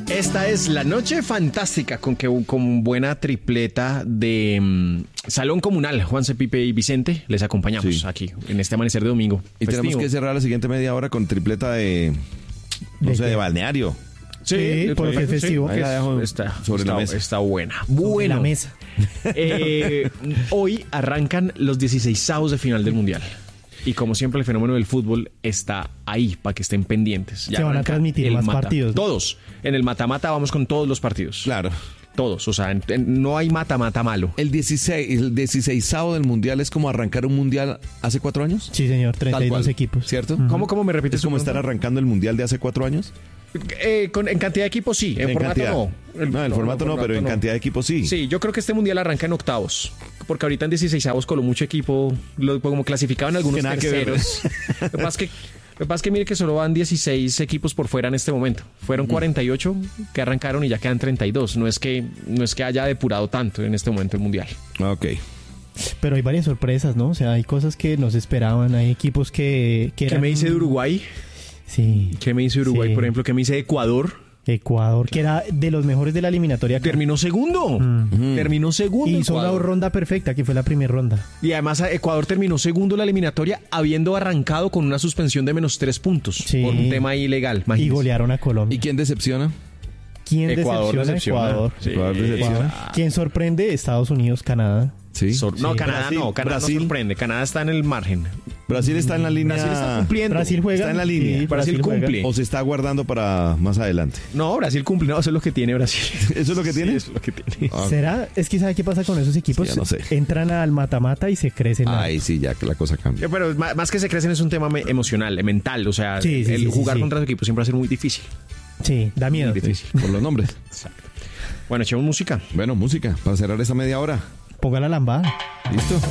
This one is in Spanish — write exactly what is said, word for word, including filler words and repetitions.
Esta es la noche fantástica con que con buena tripleta de um, Salón Comunal. Juanse, Pipe y Vicente les acompañamos sí. aquí en este amanecer de domingo. Y festivo. Tenemos que cerrar la siguiente media hora con tripleta de, no ¿De sé, qué? de balneario. Sí, sí porque es festivo. Sí, que la dejo está, sobre está, la mesa. Está buena. Bueno. Bueno. La mesa. Eh, hoy arrancan los dieciseisavos de final del Mundial. Y como siempre el fenómeno del fútbol está ahí para que estén pendientes. Ya se van a transmitir más mata. partidos. ¿No? Todos. En el mata-mata vamos con todos los partidos. Claro. Todos. O sea, en, en, no hay mata-mata malo. ¿El dieciséis, el dieciseisavo del Mundial es como arrancar un Mundial hace cuatro años? Sí, señor. treinta y dos equipos. ¿Cierto? Uh-huh. ¿Cómo, cómo me repites? ¿Es como estar arrancando el Mundial de hace cuatro años? Eh, con, en cantidad de equipos sí, en, en formato cantidad. no. El, no, en no, formato no, no pero en no. cantidad de equipos sí. Sí, yo creo que este mundial arranca en octavos, porque ahorita en dieciseisavos coló mucho equipo, lo, como clasificaban algunos que terceros. Lo que pasa es que, lo que pasa es que mire que solo van dieciséis equipos por fuera en este momento. Fueron cuarenta y ocho que arrancaron y ya quedan treinta y dos. No es que, no es que haya depurado tanto en este momento el mundial. Ok. Pero hay varias sorpresas, ¿no? O sea, hay cosas que no se esperaban, hay equipos que... que eran... ¿Qué me dice de Uruguay? Sí. ¿Qué me dice Uruguay, sí. por ejemplo? ¿Qué me dice de Ecuador? Ecuador, que era de los mejores de la eliminatoria. Terminó segundo. Mm. Terminó segundo. Y hizo una ronda perfecta, que fue la primera ronda. Y además Ecuador terminó segundo la eliminatoria, habiendo arrancado con una suspensión de menos tres puntos. Sí. Por un tema ilegal. Imagínense. Y golearon a Colombia. ¿Y quién decepciona? ¿Quién Ecuador decepciona? decepciona. Ecuador. Sí. Ecuador decepciona. ¿Quién sorprende? Estados Unidos, Canadá. Sí. Sor- no, sí. Canadá Brasil, no. Canadá Brasil. no sorprende. Canadá está en el margen. Brasil está en la línea. Brasil está cumpliendo. Brasil juega. Está en la línea. Sí, Brasil, Brasil cumple. O se está guardando para más adelante. No, Brasil cumple. No, eso es lo que tiene Brasil. ¿Eso es lo que tiene? Sí, eso es lo que tiene. Ah. ¿Será? Es que ¿sabe qué pasa con esos equipos? Sí, ya no sé. Entran al mata-mata y se crecen. Ay, sí, ya que la cosa cambia. Pero más, más que se crecen es un tema me- emocional, mental. O sea, Sí, sí, el sí, jugar sí, sí. contra su equipo siempre va a ser muy difícil. Sí, da miedo. Muy difícil. Por los nombres. Exacto. Bueno, echemos música. Bueno, música, para cerrar esa media hora. Ponga la lambada. ¿Listo?